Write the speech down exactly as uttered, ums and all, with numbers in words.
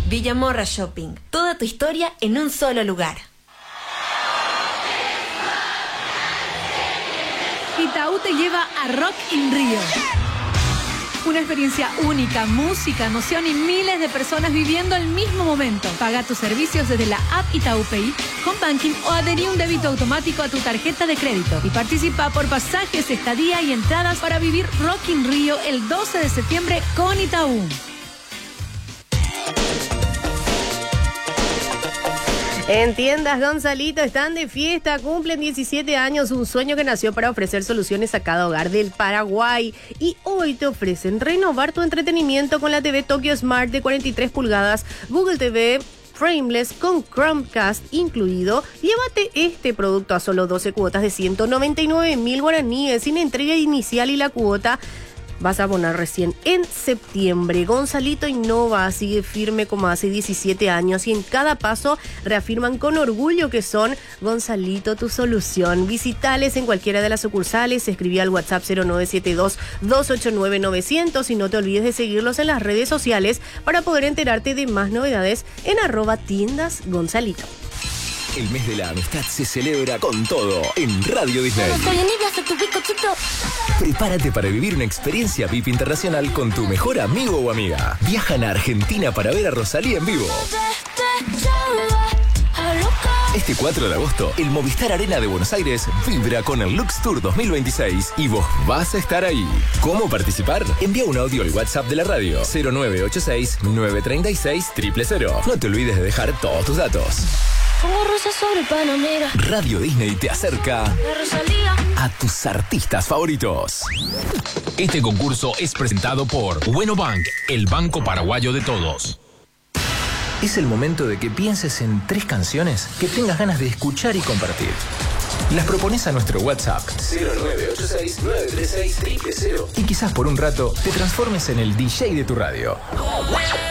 Villamorra Shopping. Toda tu historia en un solo lugar. Itaú te lleva a Rock in Rio. Una experiencia única, música, emoción y miles de personas viviendo el mismo momento. Paga tus servicios desde la app Itaú Pay, Home Banking o adherí un débito automático a tu tarjeta de crédito. Y participa por pasajes, estadía y entradas para vivir Rock in Rio el doce de septiembre con Itaú. En Tiendas Gonzalito están de fiesta, cumplen diecisiete años, un sueño que nació para ofrecer soluciones a cada hogar del Paraguay. Y hoy te ofrecen renovar tu entretenimiento con la T V Tokyo Smart de cuarenta y tres pulgadas, Google T V frameless con Chromecast incluido. Llévate este producto a solo doce cuotas de ciento noventa y nueve mil guaraníes sin entrega inicial y la cuota vas a abonar recién en septiembre. Gonzalito innova, sigue firme como hace diecisiete años y en cada paso reafirman con orgullo que son Gonzalito tu solución. Visitales en cualquiera de las sucursales, escribí al WhatsApp cero nueve siete dos, dos ocho nueve, nueve cero cero y no te olvides de seguirlos en las redes sociales para poder enterarte de más novedades en arroba tiendas Gonzalito. El mes de la amistad se celebra con todo en Radio Disney. Prepárate para vivir una experiencia V I P internacional con tu mejor amigo o amiga. Viajan a Argentina para ver a Rosalía en vivo. Este cuatro de agosto, el Movistar Arena de Buenos Aires vibra con el Lux Tour dos mil veintiséis y vos vas a estar ahí. ¿Cómo participar? Envía un audio al WhatsApp de la radio cero nueve ocho seis, nueve tres seis, cero cero cero. No te olvides de dejar todos tus datos. Como rosas sobre Panamera. Radio Disney te acerca a tus artistas favoritos. Este concurso es presentado por Bueno Bank, el banco paraguayo de todos. Es el momento de que pienses en tres canciones que tengas ganas de escuchar y compartir. Las propones a nuestro WhatsApp cero nueve ocho seis, nueve tres seis, cero cero cero y quizás por un rato te transformes en el D J de tu radio.